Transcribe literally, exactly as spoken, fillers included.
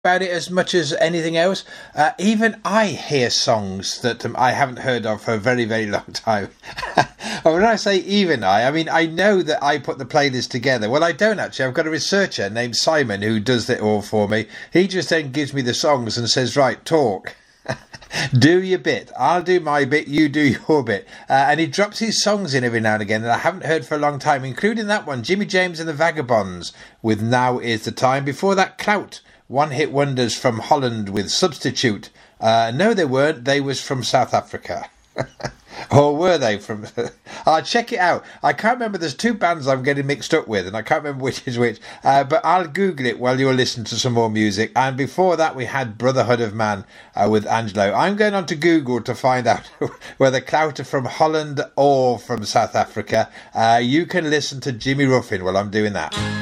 about it as much as anything else. Uh, even I hear songs that um, I haven't heard of for a very, very long time. And when I say even I, I mean I know that I put the playlist together. Well, I don't actually. I've got a researcher named Simon who does it all for me. He just then gives me the songs and says, right, talk. Do your bit. I'll do my bit. You do your bit. Uh, and he drops his songs in every now and again that I haven't heard for a long time, including that one, Jimmy James and the Vagabonds, with Now Is the Time. Before that, Clout, one-hit wonders from Holland with Substitute. Uh, no, they weren't. They was from South Africa. Or were they from... I'll check it out. I can't remember. There's two bands I'm getting mixed up with, and I can't remember which is which. Uh, but I'll Google it while you're listening to some more music. And before that, we had Brotherhood of Man uh, with Angelo. I'm going on to Google to find out whether Clout are from Holland or from South Africa. Uh, you can listen to Jimmy Ruffin while I'm doing that.